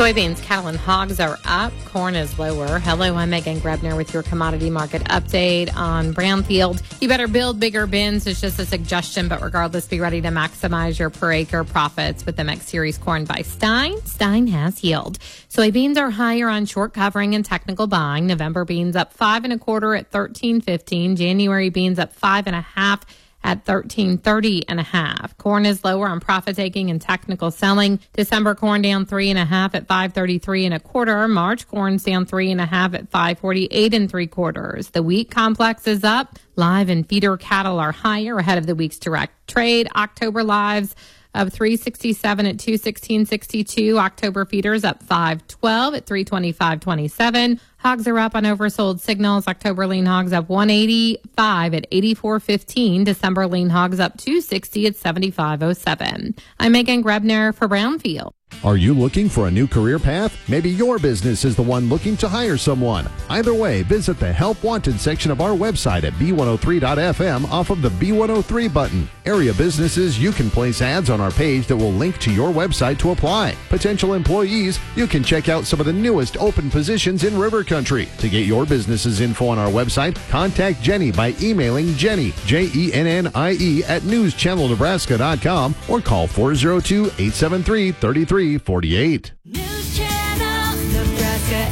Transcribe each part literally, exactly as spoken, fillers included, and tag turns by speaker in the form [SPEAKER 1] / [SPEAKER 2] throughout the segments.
[SPEAKER 1] Soybeans, cattle, and hogs are up. Corn is lower. Hello, I'm Megan Grebner with your commodity market update on Brownfield. You better build bigger bins. It's just a suggestion, but regardless, be ready to maximize your per acre profits with the M X Series corn by Stein. Stein has yield. Soybeans are higher on short covering and technical buying. November beans up five and a quarter at thirteen fifteen. January beans up five and a half at thirteen thirty and a half. Corn is lower on profit taking and technical selling. December corn down three and a half at five thirty-three and a quarter. March corn's down three and a half at five forty-eight and three quarters. The wheat complex is up. Live and feeder cattle are higher ahead of the week's direct trade. October lives up three sixty-seven at two sixteen sixty-two. October feeders up five twelve at three twenty-five twenty-seven. Hogs are up on oversold signals. October lean hogs up one eighty-five at eighty-four fifteen. December lean hogs up two sixty at seventy-five oh seven. I'm Megan Grebner for Brownfield.
[SPEAKER 2] Are you looking for a new career path? Maybe your business is the one looking to hire someone. Either way, visit the Help Wanted section of our website at b one oh three dot f m off of the B one oh three button. Area businesses, you can place ads on our page that will link to your website to apply. Potential employees, you can check out some of the newest open positions in River Country. To get your business's info on our website, contact Jenny by emailing Jenny, J E N N I E, at news channel nebraska dot com or call four oh two, eight seven three, three three four eight.
[SPEAKER 3] News Channel Nebraska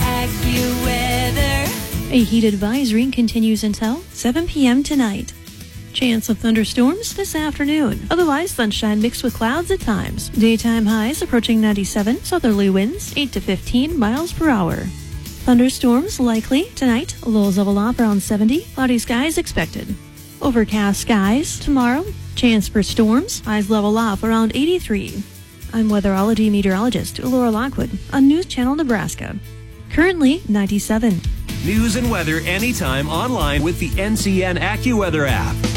[SPEAKER 3] AccuWeather.
[SPEAKER 4] A heat advisory continues until seven p.m. tonight. Chance of thunderstorms this afternoon. Otherwise, sunshine mixed with clouds at times. Daytime highs approaching ninety-seven. Southerly winds eight to fifteen miles per hour. Thunderstorms likely tonight. Lows level off around seventy. Cloudy skies expected. Overcast skies tomorrow. Chance for storms. Highs level off around eighty-three. I'm weatherology meteorologist Laura Lockwood on News Channel Nebraska. Currently ninety-seven.
[SPEAKER 5] News and weather anytime online with the N C N AccuWeather app.